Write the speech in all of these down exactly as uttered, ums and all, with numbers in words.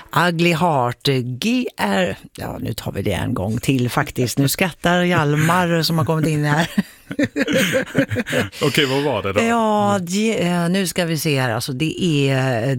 Ugly Heart, G R... Ja, nu tar vi det en gång till faktiskt. Nu skrattar Hjalmar som har kommit in här. Okej, vad var det då? Ja, G- nu ska vi se här. Alltså, det är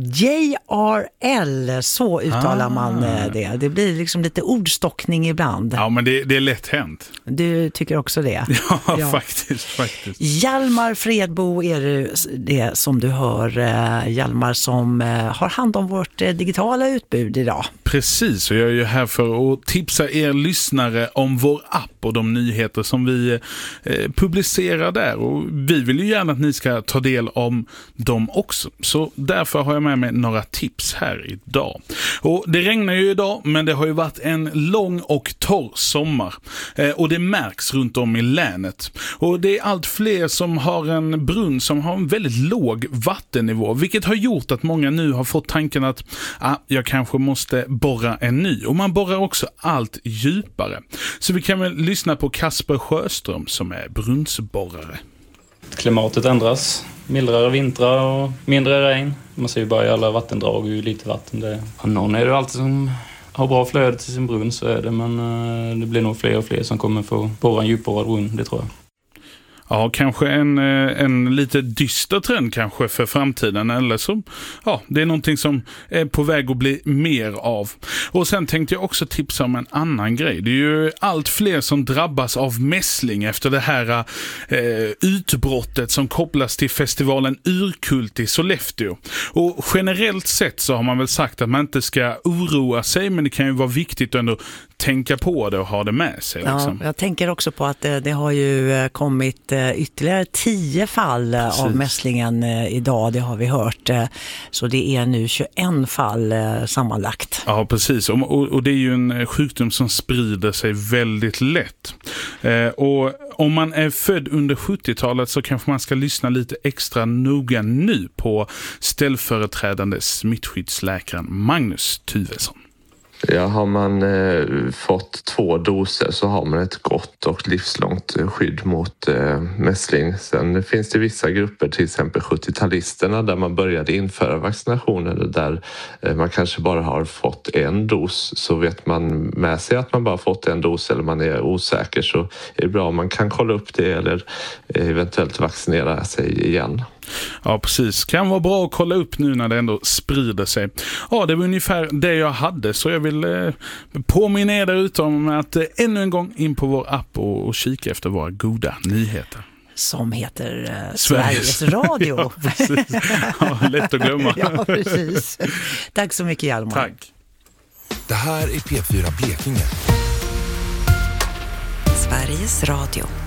J R L, så uttalar ah. man det. Det blir liksom lite ordstockning ibland. Ja, men det, det är lätt hänt. Du tycker också det? Ja, ja. faktiskt, faktiskt. Hjalmar Fredbo är det, det som du hör. Hjalmar som har hand om vårt digitala utbud idag. Precis, och jag är ju här för att tipsa er lyssnare om vår app och de nyheter som vi eh, publicerar där. Och vi vill ju gärna att ni ska ta del om dem också. Så därför har jag med mig några tips här idag. Och det regnar ju idag, men det har ju varit en lång och torr sommar. Eh, och det märks runt om i länet. Och det är allt fler som har en brunn som har en väldigt låg vattennivå. Vilket har gjort att många nu har fått tanken att ah, jag kanske måste borra en ny. Och man borrar också allt djupare. Så vi kan väl lyssna på Kasper Sjöström som är brunnsborrare. Klimatet ändras. Mildare vintrar och mindre regn. Man ser ju bara i alla vattendrag hur lite vatten det är. Och någon är det alltid som har bra flöde till sin brunn, så är det. Men det blir nog fler och fler som kommer få borra en djupborrad brunn, det tror jag. Ja, kanske en, en lite dyster trend kanske för framtiden, eller så, ja, det är någonting som är på väg att bli mer av. Och sen tänkte jag också tipsa om en annan grej. Det är ju allt fler som drabbas av mässling efter det här eh, utbrottet som kopplas till festivalen Urkult i Sollefteå. Och generellt sett så har man väl sagt att man inte ska oroa sig, men det kan ju vara viktigt att ändå tänka på det och ha det med sig. Liksom. Ja, jag tänker också på att det, det har ju kommit ytterligare tio fall Precis. av mässlingen idag, det har vi hört. Så det är nu tjugoett fall sammanlagt. Ja, precis. Och, och, och det är ju en sjukdom som sprider sig väldigt lätt. Eh, och om man är född under sjuttiotalet så kanske man ska lyssna lite extra noga nu på ställföreträdande smittskyddsläkaren Magnus Tuvesson. Ja, har man eh, fått två doser så har man ett gott och livslångt skydd mot eh, mässling. Sen finns det vissa grupper, till exempel sjuttio-talisterna, där man började införa vaccinationer där eh, man kanske bara har fått en dos. Så vet man med sig att man bara fått en dos eller man är osäker, så är det bra om man kan kolla upp det eller eh, eventuellt vaccinera sig igen. Ja, precis. Kan vara bra att kolla upp nu när det ändå sprider sig. Ja, det var ungefär det jag hade, så jag vill eh, påminna er där ute om att eh, ännu en gång in på vår app och, och kika efter våra goda nyheter. Som heter eh, Sveriges. Sveriges Radio. Ja, precis. Ja, lätt att glömma. Ja, precis. Tack så mycket, Hjalmar. Tack. Det här är P fyra Blekinge. Sveriges Radio.